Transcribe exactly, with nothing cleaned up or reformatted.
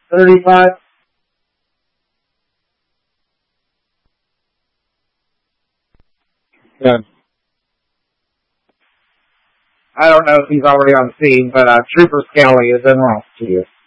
thirty-five. Good. I don't know if he's already on the scene, but uh, Trooper Skelly is en route to you.